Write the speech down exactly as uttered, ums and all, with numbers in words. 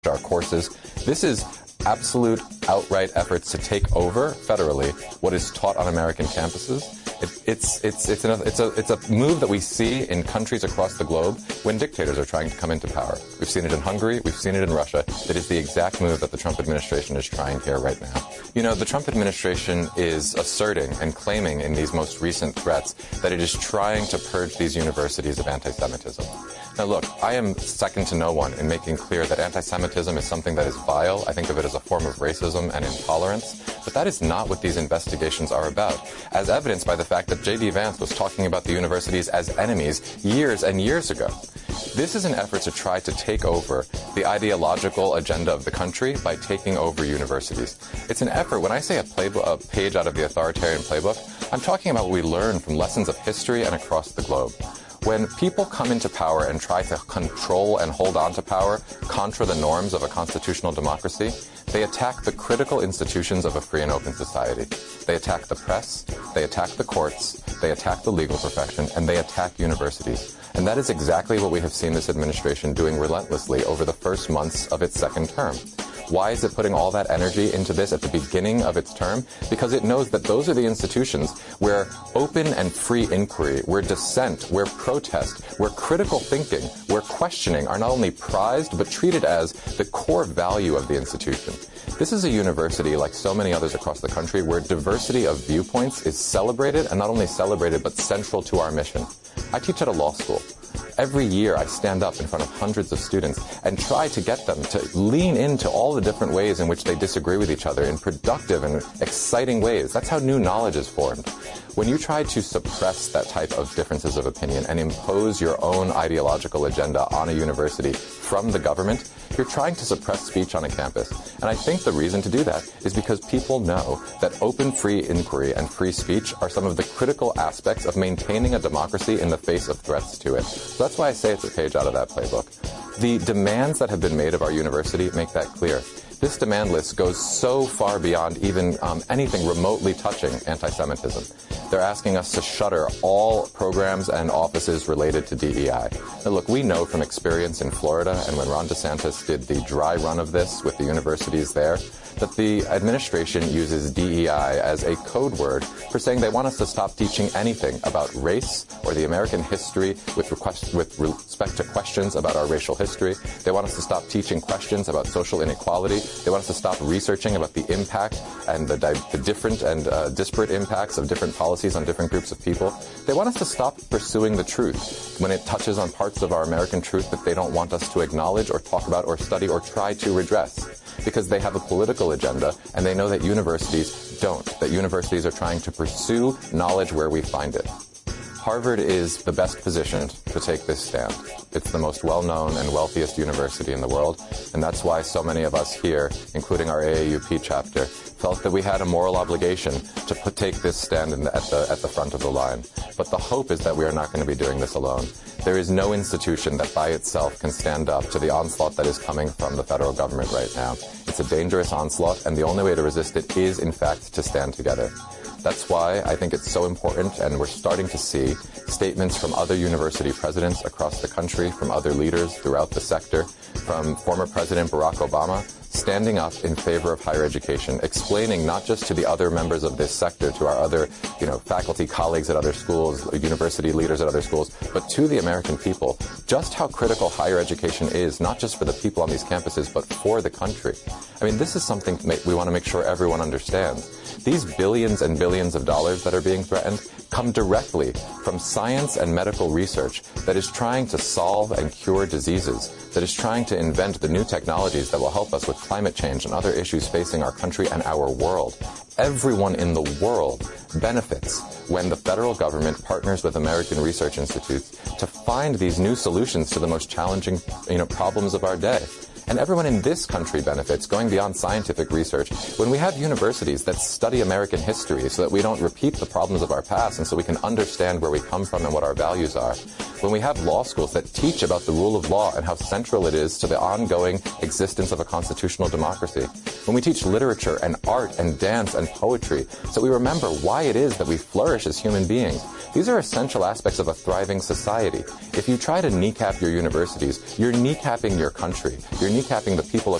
our courses. This is absolute, outright efforts to take over federally what is taught on American campuses. It, it's it's it's, an, it's a it's a move that we see in countries across the globe when dictators are trying to come into power. We've seen it in Hungary. We've seen it in Russia. That is the exact move that the Trump administration is trying here right now. You know, the Trump administration is asserting and claiming in these most recent threats that it is trying to purge these universities of anti-Semitism. Now, look, I am second to no one in making clear that anti-Semitism is something that is vile. I think of it as a form of racism and intolerance. But that is not what these investigations are about, as evidenced by the fact that J D Vance was talking about the universities as enemies years and years ago. This is an effort to try to take over the ideological agenda of the country by taking over universities. It's an effort. When I say a, playbook, a page out of the authoritarian playbook, I'm talking about what we learn from lessons of history and across the globe. When people come into power and try to control and hold on to power contra the norms of a constitutional democracy, they attack the critical institutions of a free and open society. They attack the press, they attack the courts, they attack the legal profession, and they attack universities. And that is exactly what we have seen this administration doing relentlessly over the first months of its second term. Why is it putting all that energy into this at the beginning of its term? Because it knows that those are the institutions where open and free inquiry, where dissent, where protest, where critical thinking, where questioning are not only prized but treated as the core value of the institution. This is a university, like so many others across the country, where diversity of viewpoints is celebrated, and not only celebrated, but central to our mission. I teach at a law school. Every year I stand up in front of hundreds of students and try to get them to lean into all the different ways in which they disagree with each other in productive and exciting ways. That's how new knowledge is formed. When you try to suppress that type of differences of opinion and impose your own ideological agenda on a university from the government, you're trying to suppress speech on a campus. And I think the reason to do that is because people know that open, free inquiry and free speech are some of the critical aspects of maintaining a democracy in the face of threats to it. So that's why I say it's a page out of that playbook. The demands that have been made of our university make that clear. This demand list goes so far beyond even um, anything remotely touching anti-Semitism. They're asking us to shutter all programs and offices related to D E I. Now, look, we know from experience in Florida and when Ron DeSantis did the dry run of this with the universities there, that the administration uses D E I as a code word for saying they want us to stop teaching anything about race or the American history with, request, with respect to questions about our racial history. They want us to stop teaching questions about social inequality. They want us to stop researching about the impact and the, the different and uh, disparate impacts of different policies on different groups of people. They want us to stop pursuing the truth when it touches on parts of our American truth that they don't want us to acknowledge or talk about or study or try to redress. Because they have a political agenda, and they know that universities don't, that universities are trying to pursue knowledge where we find it. Harvard is the best positioned to take this stand. It's the most well-known and wealthiest university in the world, and that's why so many of us here, including our A A U P chapter, felt that we had a moral obligation to put, take this stand in the, at, the, at the front of the line. But the hope is that we are not going to be doing this alone. There is no institution that by itself can stand up to the onslaught that is coming from the federal government right now. It's a dangerous onslaught, and the only way to resist it is, in fact, to stand together. That's why I think it's so important, and we're starting to see statements from other university presidents across the country, from other leaders throughout the sector, from former President Barack Obama, standing up in favor of higher education, explaining not just to the other members of this sector, to our other, you know, faculty colleagues at other schools, university leaders at other schools, but to the American people, just how critical higher education is, not just for the people on these campuses, but for the country. I mean, this is something we want to make sure everyone understands. These billions and billions of dollars that are being threatened come directly from science and medical research that is trying to solve and cure diseases, that is trying to invent the new technologies that will help us with climate change and other issues facing our country and our world. Everyone in the world benefits when the federal government partners with American research institutes to find these new solutions to the most challenging, you know, problems of our day. And everyone in this country benefits, going beyond scientific research, when we have universities that study American history so that we don't repeat the problems of our past and so we can understand where we come from and what our values are. when we have law schools that teach about the rule of law and how central it is to the ongoing existence of a constitutional democracy, when we teach literature and art and dance and poetry, so we remember why it is that we flourish as human beings, these are essential aspects of a thriving society. If you try to kneecap your universities, you're kneecapping your country. You're kneecapping the people of